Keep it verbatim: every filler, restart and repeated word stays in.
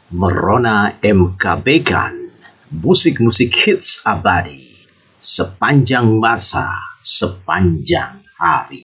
Merona M K Began, musik-musik hits abadi, sepanjang masa, sepanjang hari.